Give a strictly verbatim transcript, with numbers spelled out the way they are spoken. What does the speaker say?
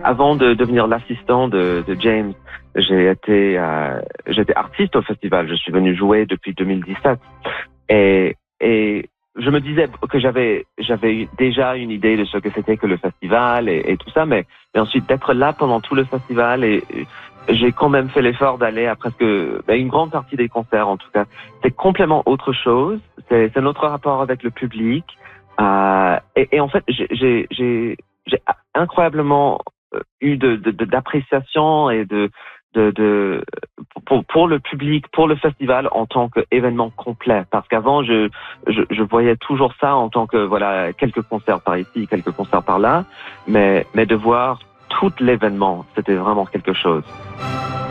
avant de devenir l'assistant de, de James, j'ai été, euh, j'étais artiste au festival. Je suis venu jouer depuis deux mille dix-sept. Et, et je me disais que j'avais, j'avais déjà une idée de ce que c'était que le festival et, et tout ça, mais, mais ensuite d'être là pendant tout le festival et, et j'ai quand même fait l'effort d'aller à presque ben, une grande partie des concerts en tout cas. C'est complètement autre chose. C'est, c'est notre rapport avec le public. Euh, et, et en fait, j'ai, j'ai, j'ai, j'ai incroyablement eu de, de, de d'appréciation et de, de, de pour, pour le public, pour le festival en tant qu'événement complet. Parce qu'avant, je, je, je voyais toujours ça en tant que voilà quelques concerts par ici, quelques concerts par là, mais mais de voir tout l'événement, c'était vraiment quelque chose.